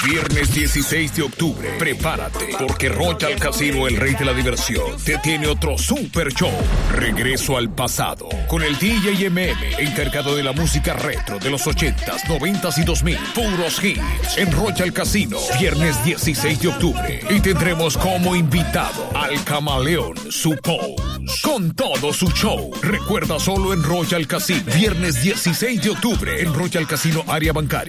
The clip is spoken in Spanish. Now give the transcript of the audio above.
Viernes 16 de octubre, prepárate, porque Royal Casino, el rey de la diversión, te tiene otro super show. Regreso al pasado, con el DJ MM, encargado de la música retro de los 80s, 90s y 2000. Puros hits en Royal Casino, viernes 16 de octubre. Y tendremos como invitado al camaleón Supose, con todo su show. Recuerda, solo en Royal Casino, viernes 16 de octubre, en Royal Casino Área Bancaria.